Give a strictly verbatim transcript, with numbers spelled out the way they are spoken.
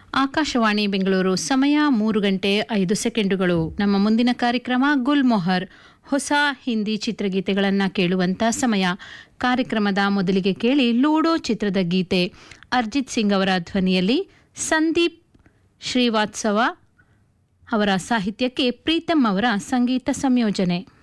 ಆಕಾಶವಾಣಿ ಬೆಂಗಳೂರು ಸಮಯ ಮೂರು ಗಂಟೆ ಐದು ಸೆಕೆಂಡುಗಳು. ನಮ್ಮ ಮುಂದಿನ ಕಾರ್ಯಕ್ರಮ ಗುಲ್ಮೊಹರ್, ಹೊಸ ಹಿಂದಿ ಚಿತ್ರಗೀತೆಗಳನ್ನು ಕೇಳುವಂಥ ಸಮಯ. ಕಾರ್ಯಕ್ರಮದ ಮೊದಲಿಗೆ ಕೇಳಿ ಲೂಡೋ ಚಿತ್ರದ ಗೀತೆ ಅರ್ಜಿತ್ ಸಿಂಗ್ ಅವರ ಧ್ವನಿಯಲ್ಲಿ, ಸಂದೀಪ್ ಶ್ರೀವಾತ್ಸವ ಅವರ ಸಾಹಿತ್ಯಕ್ಕೆ ಪ್ರೀತಮ್ ಅವರ ಸಂಗೀತ ಸಂಯೋಜನೆ.